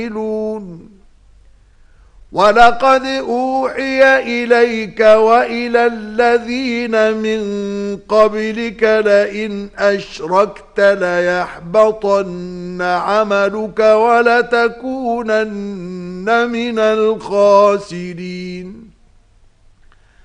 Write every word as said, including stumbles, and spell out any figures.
وَلَقَدْ أُوحِيَ إِلَيْكَ وَإِلَى الَّذِينَ مِنْ قَبْلِكَ لَئِنْ أَشْرَكْتَ لَيَحْبَطَنَّ عَمَلُكَ وَلَتَكُونَنَّ مِنَ الْخَاسِرِينَ